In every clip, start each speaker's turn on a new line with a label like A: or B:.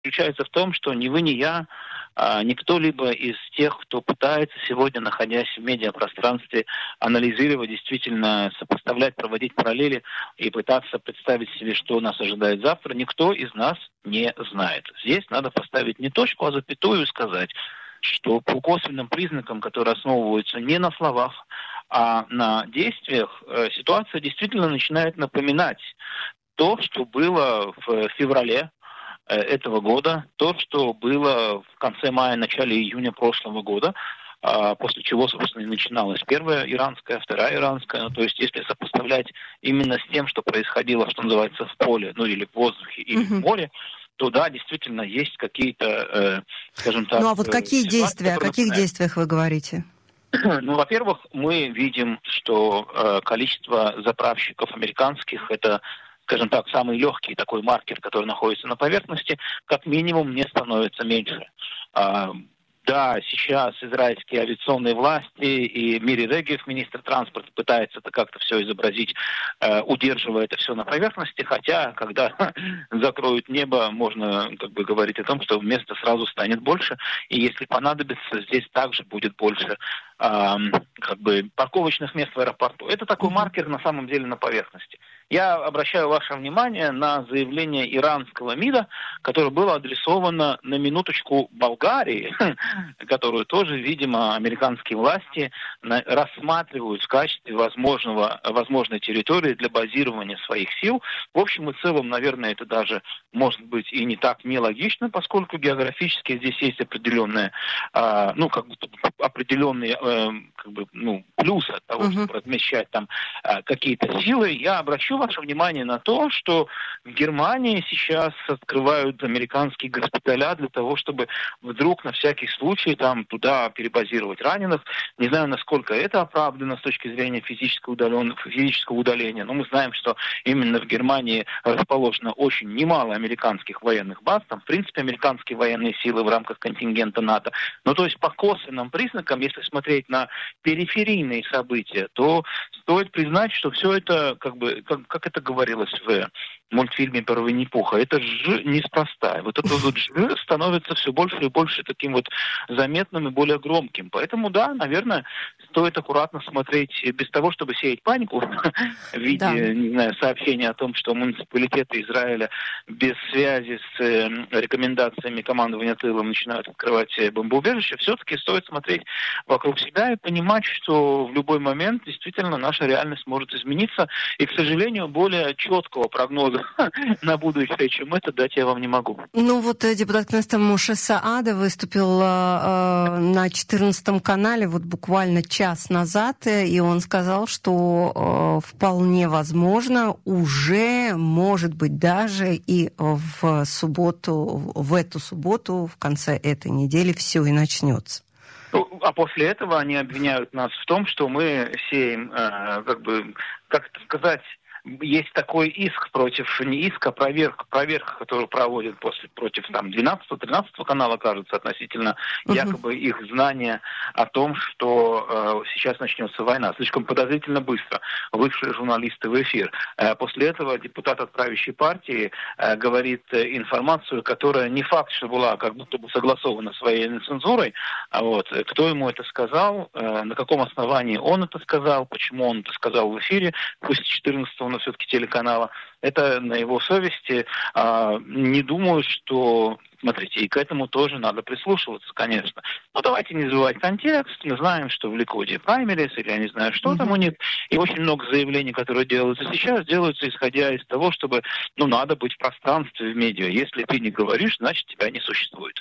A: заключается в том, что ни вы, ни я, ни кто-либо из тех, кто пытается сегодня, находясь в медиапространстве, анализировать, действительно сопоставлять, проводить параллели и пытаться представить себе, что нас ожидает завтра, никто из нас не знает. Здесь надо поставить не точку, а запятую и сказать, что по косвенным признакам, которые основываются не на словах, а на действиях, ситуация действительно начинает напоминать то, что было в феврале этого года, то, что было в конце мая, начале июня прошлого года, после чего, собственно, и начиналась первая иранская, вторая иранская. То есть, если сопоставлять именно с тем, что происходило, что называется, в поле, или в воздухе, или в море, то да, действительно, есть какие-то, скажем так...
B: Ну а вот какие действия, о каких действиях вы говорите?
A: Ну, во-первых, мы видим, что количество заправщиков американских, это, скажем так, самый легкий такой маркер, который находится на поверхности, как минимум не становится меньше. Да, сейчас израильские авиационные власти и Мири Регев, министр транспорта, пытается это как-то все изобразить, удерживая это все на поверхности, хотя, когда закроют небо, можно говорить о том, что места сразу станет больше, и если понадобится, здесь также будет больше парковочных мест в аэропорту. Это такой маркер на самом деле на поверхности. Я обращаю ваше внимание на заявление иранского МИДа, которое было адресовано на минуточку Болгарии, которую тоже, видимо, американские власти рассматривают в качестве возможной территории для базирования своих сил. В общем и целом, наверное, это даже может быть и не так нелогично, поскольку географически здесь есть определенные, определенные плюсы от того, чтобы размещать там какие-то силы. Я обращу ваше внимание на то, что в Германии сейчас открывают американские госпиталя для того, чтобы вдруг на всякий случай там туда перебазировать раненых. Не знаю, насколько это оправдано с точки зрения физического удаления, но мы знаем, что именно в Германии расположено очень немало американских военных баз, там, в принципе, американские военные силы в рамках контингента НАТО. Но то есть по косвенным признакам, если смотреть на периферийные события, то стоит признать, что все это, как это говорилось в мультфильме про Винни-Пуха, это ж неспроста. Вот это вот ж становится все больше и больше таким вот заметным и более громким. Поэтому, да, наверное, стоит аккуратно смотреть, без того, чтобы сеять панику в виде, не знаю, сообщения о том, что муниципалитеты Израиля без связи с рекомендациями командования тылом начинают открывать бомбоубежища. Все-таки стоит смотреть вокруг себя и понимать, что в любой момент действительно наша реальность может измениться. И, к сожалению, более четкого прогноза на будущее, чем это, дать я вам не могу.
B: Ну вот депутат Кнессета Моше Саада выступил на 14-м канале вот буквально час назад, и он сказал, что вполне возможно, уже, может быть, даже и в эту субботу, в конце этой недели все и начнется.
A: А после этого они обвиняют нас в том, что мы сеем, как это сказать, есть такой иск не иск, а проверка, которую проводят против 12-13 канала, кажется, относительно якобы их знания о том, что сейчас начнется война. Слишком подозрительно быстро вышли журналисты в эфир. После этого депутат от правящей партии говорит информацию, которая не факт, что была как будто бы согласована с военной цензурой. Кто ему это сказал, на каком основании он это сказал, почему он это сказал в эфире, пусть 14-го, но все-таки телеканала, это на его совести. Не думаю, что... Смотрите, и к этому тоже надо прислушиваться, конечно. Но давайте не забывать контекст. Мы знаем, что в Ликуде праймерис, или я не знаю, что там у них. И очень много заявлений, которые делаются сейчас, делаются исходя из того, чтобы, надо быть в пространстве в медиа. Если ты не говоришь, значит, тебя не существует.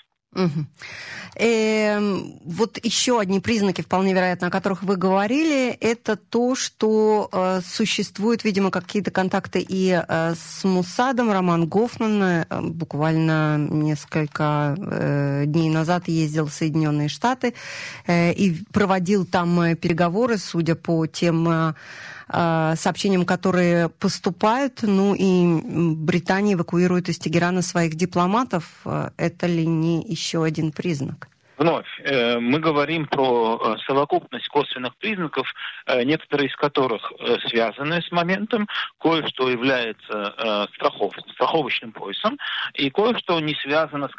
B: Вот еще одни признаки, вполне вероятно, о которых вы говорили, это то, что существуют, видимо, какие-то контакты и с Моссадом. Роман Гофман буквально несколько дней назад ездил в Соединенные Штаты и проводил там переговоры, судя по тем сообщениям, которые поступают. И Британия эвакуирует из Тегерана своих дипломатов. Это ли не еще один признак?
A: Вновь, мы говорим про совокупность косвенных признаков, некоторые из которых связаны с моментом, кое-что является страховочным поясом, и кое-что не связано с